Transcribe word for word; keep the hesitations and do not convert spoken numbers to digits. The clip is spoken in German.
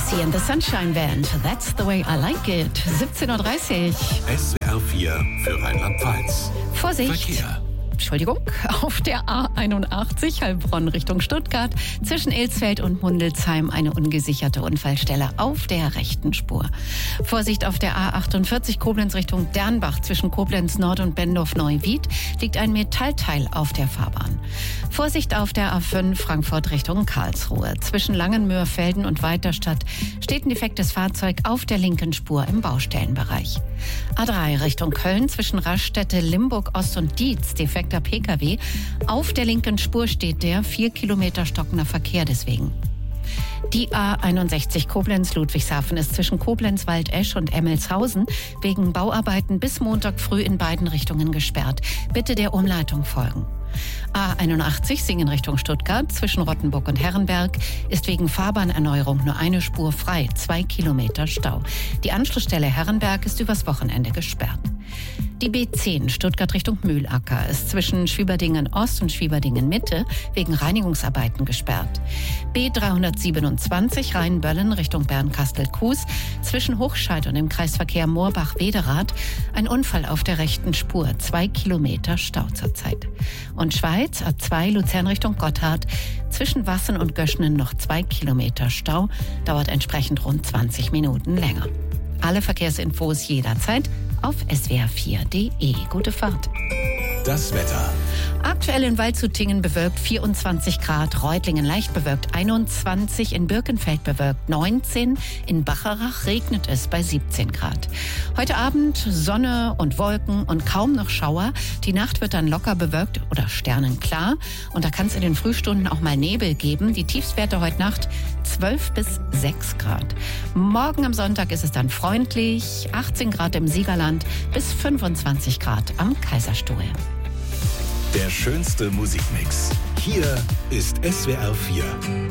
C and the Sunshine Band. That's the way I like it. siebzehn Uhr dreißig. S W R vier für Rheinland-Pfalz. Vorsicht. Verkehr. Entschuldigung, auf der A einundachtzig Heilbronn Richtung Stuttgart zwischen Ilsfeld und Mundelsheim eine ungesicherte Unfallstelle auf der rechten Spur. Vorsicht auf der A achtundvierzig Koblenz Richtung Dernbach zwischen Koblenz Nord und Bendorf-Neuwied liegt ein Metallteil auf der Fahrbahn. Vorsicht auf der A fünf Frankfurt Richtung Karlsruhe. Zwischen Langenmöhrfelden und Weiterstadt steht ein defektes Fahrzeug auf der linken Spur im Baustellenbereich. A drei Richtung Köln zwischen Raststätte, Limburg Ost und Dietz defekter P K W. Auf der linken Spur steht der vier Kilometer stockender Verkehr deswegen. Die A einundsechzig Koblenz-Ludwigshafen ist zwischen Koblenz, Waldesch und Emmelshausen wegen Bauarbeiten bis Montag früh in beiden Richtungen gesperrt. Bitte der Umleitung folgen. A einundachtzig Singen Richtung Stuttgart zwischen Rottenburg und Herrenberg ist wegen Fahrbahnerneuerung nur eine Spur frei, zwei Kilometer Stau. Die Anschlussstelle Herrenberg ist übers Wochenende gesperrt. Die B zehn Stuttgart Richtung Mühlacker ist zwischen Schwieberdingen Ost und Schwieberdingen Mitte wegen Reinigungsarbeiten gesperrt. B dreihundertsiebenundzwanzig Rheinböllen Richtung Bernkastel-Kues zwischen Hochscheid und dem Kreisverkehr Moorbach-Wederath ein Unfall auf der rechten Spur, zwei Kilometer Stau zurzeit. Und Schweiz A zwei Luzern Richtung Gotthard zwischen Wassen und Göschnen noch zwei Kilometer Stau, dauert entsprechend rund zwanzig Minuten länger. Alle Verkehrsinfos jederzeit auf S W R vier Punkt D E. Gute Fahrt. Das Wetter. Aktuell in Waldshutingen bewölkt vierundzwanzig Grad, Reutlingen leicht bewölkt einundzwanzig, in Birkenfeld bewölkt neunzehn, in Bacharach regnet es bei siebzehn Grad. Heute Abend Sonne und Wolken und kaum noch Schauer. Die Nacht wird dann locker bewölkt oder sternenklar und da kann es in den Frühstunden auch mal Nebel geben. Die Tiefstwerte heute Nacht zwölf bis sechs Grad. Morgen am Sonntag ist es dann freundlich, achtzehn Grad im Siegerland bis fünfundzwanzig Grad am Kaiserstuhl. Der schönste Musikmix. Hier ist S W R vier.